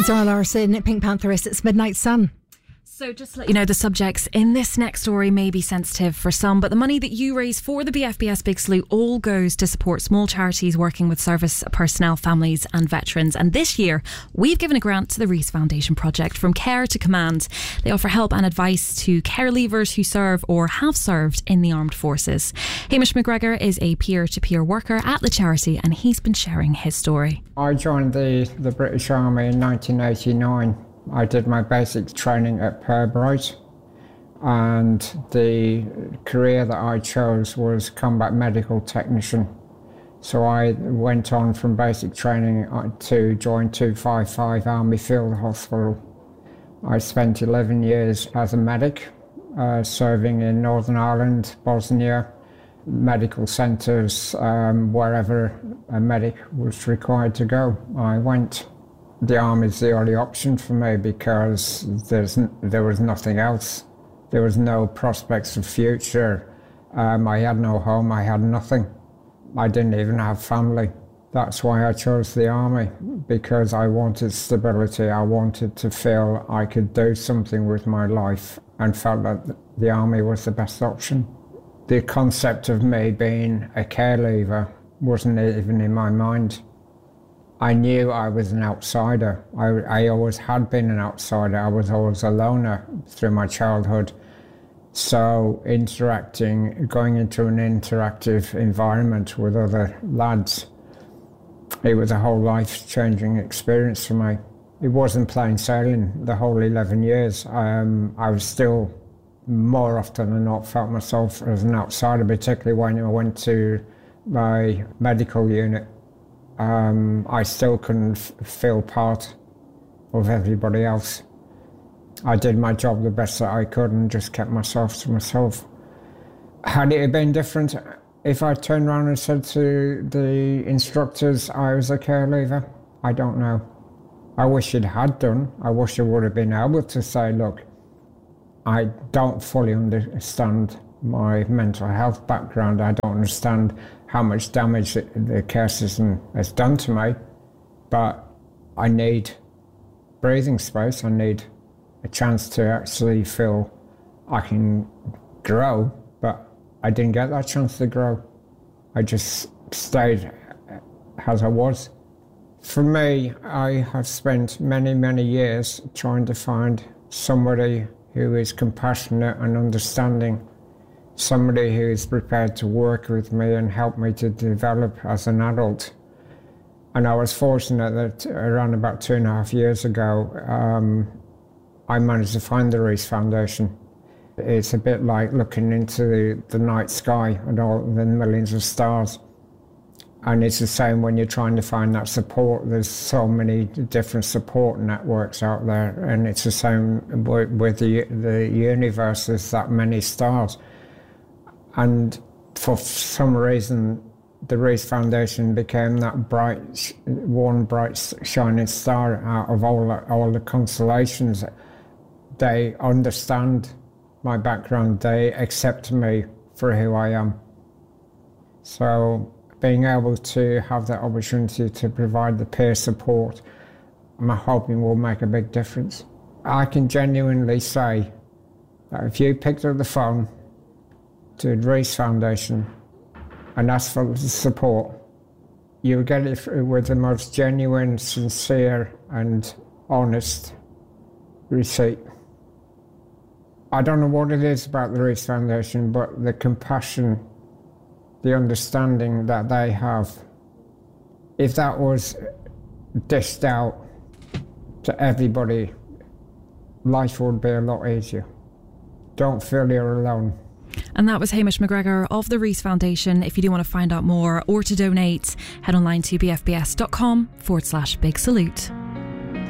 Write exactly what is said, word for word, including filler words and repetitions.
Zara Larsson, Pink Pantherist, it's Midnight Sun. So just to let you know, the subjects in this next story may be sensitive for some, but the money that you raise for the B F B S Big Salute all goes to support small charities working with service personnel, families and veterans. And this year, we've given a grant to the Rees Foundation project, From Care to Command. They offer help and advice to care leavers who serve or have served in the armed forces. Hamish McGregor is a peer-to-peer worker at the charity, and he's been sharing his story. I joined the, the British Army in nineteen eighty-nine. I did my basic training at Pirbright, and the career that I chose was combat medical technician. So I went on from basic training to join two fifty-five Army Field Hospital. I spent eleven years as a medic, uh, serving in Northern Ireland, Bosnia, medical centres, um, wherever a medic was required to go, I went. The army's the only option for me because there's there was nothing else. There was no prospects of future. Um, I had no home, I had nothing. I didn't even have family. That's why I chose the army, because I wanted stability. I wanted to feel I could do something with my life and felt that the army was the best option. The concept of me being a care leaver wasn't even in my mind. I knew I was an outsider. I, I always had been an outsider. I was always a loner through my childhood. So interacting, going into an interactive environment with other lads, it was a whole life-changing experience for me. It wasn't plain sailing the whole eleven years. Um, I was still, more often than not, felt myself as an outsider, particularly when I went to my medical unit. Um, I still couldn't f- feel part of everybody else. I did my job the best that I could and just kept myself to myself. Had it been different if I turned around and said to the instructors I was a care leaver? I don't know. I wish it had done. I wish I would have been able to say, look, I don't fully understand my mental health background. I don't understand how much damage the care system has done to me, but I need breathing space. I need a chance to actually feel I can grow, but I didn't get that chance to grow. I just stayed as I was. For me, I have spent many, many years trying to find somebody who is compassionate and understanding, somebody who is prepared to work with me and help me to develop as an adult. And I was fortunate that around about two and a half years ago, um, I managed to find the Rees Foundation. It's a bit like looking into the, the night sky and all the millions of stars. And it's the same when you're trying to find that support. There's so many different support networks out there, and it's the same with, with the, the universe. There's that many stars. And for some reason, the Rees Foundation became that bright, one bright shining star out of all the, all the constellations. They understand my background. They accept me for who I am. So being able to have that opportunity to provide the peer support, I'm hoping will make a big difference. I can genuinely say that if you picked up the phone to the Rees Foundation and ask for support, you'll get it with the most genuine, sincere and honest receipt. I don't know what it is about the Rees Foundation, but the compassion, the understanding that they have, if that was dished out to everybody, life would be a lot easier. Don't feel you're alone. And that was Hamish McGregor of the Rees Foundation. If you do want to find out more or to donate, head online to bfbs.com forward slash big salute.